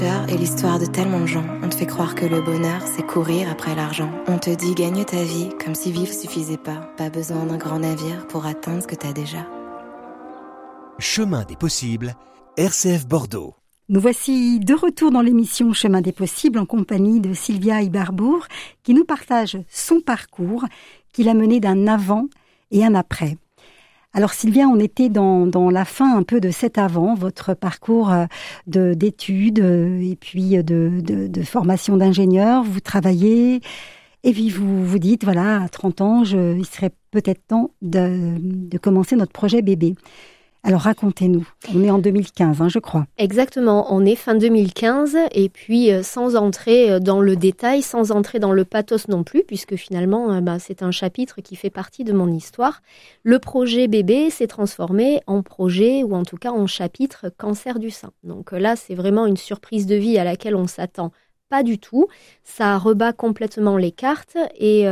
Est l'histoire de tellement de gens. On te fait croire que le bonheur, c'est courir après l'argent. On te dit gagne ta vie, comme si vivre suffisait pas. Pas besoin d'un grand navire pour atteindre ce que t'as déjà. Chemin des possibles, RCF Bordeaux. Nous voici de retour dans l'émission Chemin des possibles en compagnie de Sylvia Ibarbour qui nous partage son parcours qu'il a mené d'un avant et un après. Alors Sylvia, on était dans la fin un peu de cet avant, votre parcours d'études et puis de formation d'ingénieur. Vous travaillez et puis vous vous dites, voilà, à 30 ans, il serait peut-être temps de commencer notre projet bébé. Alors racontez-nous, on est en 2015, je crois. Exactement, on est fin 2015 et puis sans entrer dans le détail, sans entrer dans le pathos non plus, puisque finalement c'est un chapitre qui fait partie de mon histoire. Le projet bébé s'est transformé en projet ou en tout cas en chapitre cancer du sein. Donc là, c'est vraiment une surprise de vie à laquelle on s'attend pas du tout. Ça rebat complètement les cartes et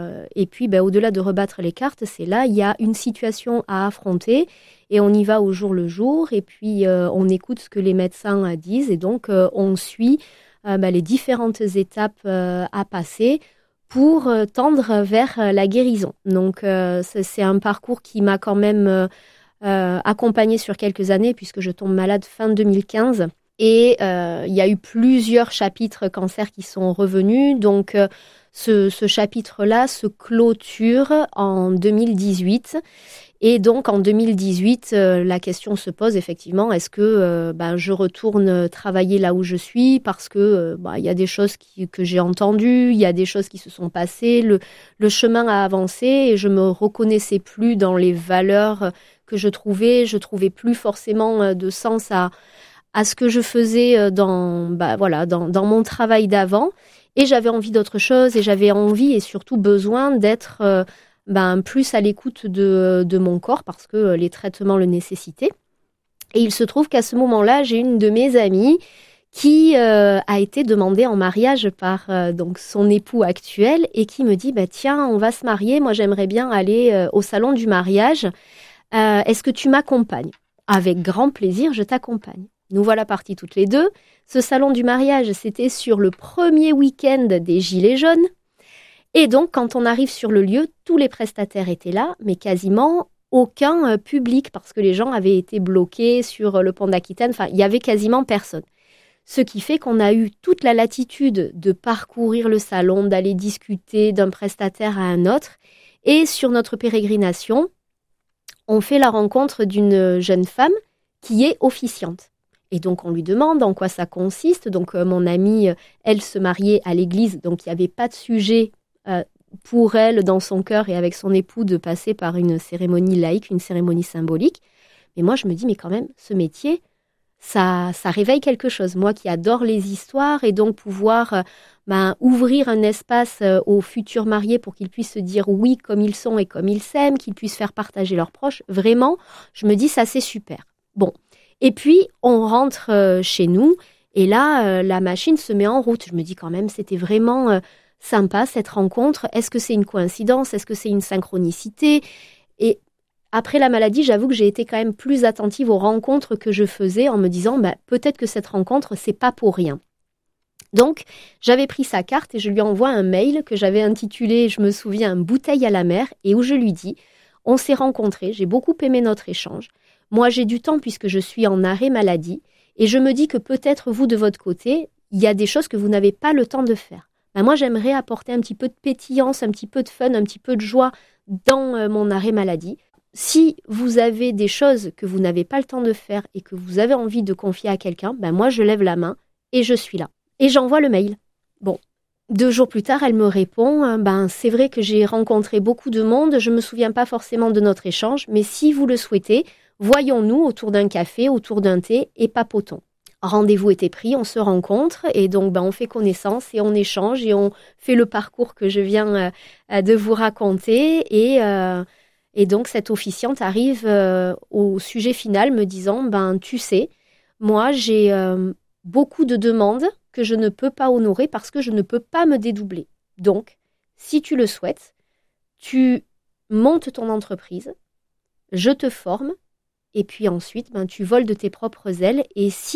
puis au-delà de rebattre les cartes, c'est là, il y a une situation à affronter et on y va au jour le jour et puis on écoute ce que les médecins disent et donc on suit les différentes étapes à passer pour tendre vers la guérison. Donc c'est un parcours qui m'a quand même accompagnée sur quelques années puisque je tombe malade fin 2015. Et il y a eu plusieurs chapitres cancer qui sont revenus. Donc, ce chapitre-là se clôture en 2018. Et donc, en 2018, la question se pose effectivement, est-ce que je retourne travailler là où je suis parce que il y a des choses que j'ai entendues, il y a des choses qui se sont passées, le chemin a avancé et je me reconnaissais plus dans les valeurs que je trouvais plus forcément de sens à ce que je faisais dans mon travail d'avant. Et j'avais envie d'autre chose et j'avais envie et surtout besoin d'être plus à l'écoute de mon corps parce que les traitements le nécessitaient. Et il se trouve qu'à ce moment-là, j'ai une de mes amies qui a été demandée en mariage par donc son époux actuel et qui me dit tiens, on va se marier, moi j'aimerais bien aller au salon du mariage. Est-ce que tu m'accompagnes ? Avec grand plaisir, je t'accompagne. Nous voilà partis toutes les deux. Ce salon du mariage, c'était sur le premier week-end des Gilets jaunes. Et donc, quand on arrive sur le lieu, tous les prestataires étaient là, mais quasiment aucun public, parce que les gens avaient été bloqués sur le pont d'Aquitaine. Enfin, il y avait quasiment personne. Ce qui fait qu'on a eu toute la latitude de parcourir le salon, d'aller discuter d'un prestataire à un autre. Et sur notre pérégrination, on fait la rencontre d'une jeune femme qui est officiante. Et donc, on lui demande en quoi ça consiste. Donc, mon amie, elle se mariait à l'église, donc il n'y avait pas de sujet pour elle, dans son cœur et avec son époux, de passer par une cérémonie laïque, une cérémonie symbolique. Mais moi, je me dis, mais quand même, ce métier, ça réveille quelque chose. Moi qui adore les histoires et donc pouvoir ouvrir un espace aux futurs mariés pour qu'ils puissent se dire oui comme ils sont et comme ils s'aiment, qu'ils puissent faire partager leurs proches. Vraiment, je me dis, ça, c'est super. Bon. Et puis, on rentre chez nous et là, la machine se met en route. Je me dis quand même, c'était vraiment sympa cette rencontre. Est-ce que c'est une coïncidence ? Est-ce que c'est une synchronicité ? Et après la maladie, j'avoue que j'ai été quand même plus attentive aux rencontres que je faisais en me disant peut-être que cette rencontre, c'est pas pour rien. Donc, j'avais pris sa carte et je lui envoie un mail que j'avais intitulé, je me souviens, « Bouteille à la mer » et où je lui dis « On s'est rencontrés, j'ai beaucoup aimé notre échange. Moi, j'ai du temps puisque je suis en arrêt maladie et je me dis que peut-être vous, de votre côté, il y a des choses que vous n'avez pas le temps de faire. Moi, j'aimerais apporter un petit peu de pétillance, un petit peu de fun, un petit peu de joie dans mon arrêt maladie. Si vous avez des choses que vous n'avez pas le temps de faire et que vous avez envie de confier à quelqu'un, moi, je lève la main et je suis là. » Et j'envoie le mail. Bon. 2 jours plus tard, elle me répond « C'est vrai que j'ai rencontré beaucoup de monde, je ne me souviens pas forcément de notre échange, mais si vous le souhaitez, voyons-nous autour d'un café, autour d'un thé et papotons. » Rendez-vous était pris, on se rencontre et donc on fait connaissance et on échange et on fait le parcours que je viens de vous raconter et donc cette officiante arrive au sujet final me disant « Tu sais, moi j'ai beaucoup de demandes que je ne peux pas honorer parce que je ne peux pas me dédoubler. Donc, si tu le souhaites, tu montes ton entreprise, je te forme, et puis ensuite, tu voles de tes propres ailes. Et si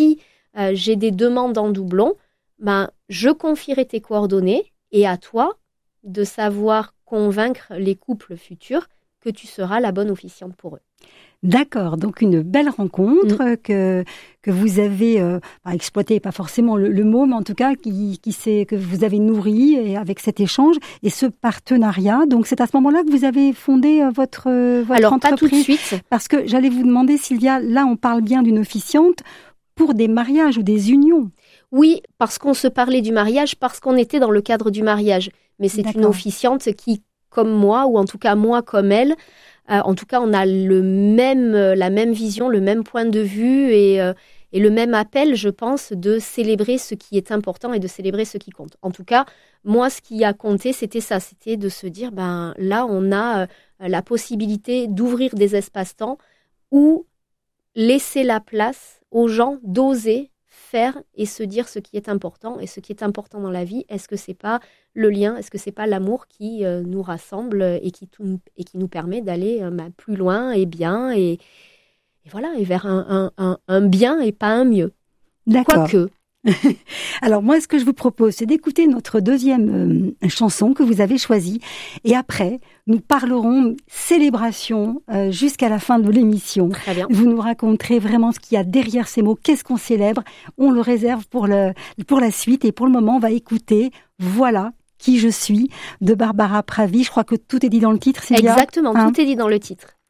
j'ai des demandes en doublon, je confierai tes coordonnées et à toi de savoir convaincre les couples futurs que tu seras la bonne officiante pour eux. D'accord, donc une belle rencontre que vous avez exploité, pas forcément le mot, mais en tout cas que vous avez nourri et avec cet échange et ce partenariat. Donc c'est à ce moment-là que vous avez fondé votre Alors, entreprise. pas tout de suite. Parce que j'allais vous demander, Sylvia, là on parle bien d'une officiante pour des mariages ou des unions. Oui, parce qu'on se parlait du mariage, parce qu'on était dans le cadre du mariage. Mais c'est une officiante qui, comme moi, ou en tout cas moi comme elle, en tout cas on a la même vision, le même point de vue et le même appel, je pense, de célébrer ce qui est important et de célébrer ce qui compte. En tout cas, moi, ce qui a compté, c'était ça, c'était de se dire, là, on a la possibilité d'ouvrir des espaces-temps où laisser la place aux gens d'oser faire et se dire ce qui est important. Et ce qui est important dans la vie, est-ce que c'est pas le lien, est-ce que c'est pas l'amour qui nous rassemble et qui nous permet d'aller plus loin et bien et voilà, et vers un bien et pas un mieux. D'accord. Quoique. Alors moi, ce que je vous propose, c'est d'écouter notre deuxième chanson que vous avez choisie. Et après, nous parlerons célébration jusqu'à la fin de l'émission. Très bien. Vous nous raconterez vraiment ce qu'il y a derrière ces mots. Qu'est-ce qu'on célèbre? On le réserve pour la suite. Et pour le moment, on va écouter « Voilà qui je suis » de Barbara Pravi. Je crois que tout est dit dans le titre, Sylvia. Exactement, tout est dit dans le titre.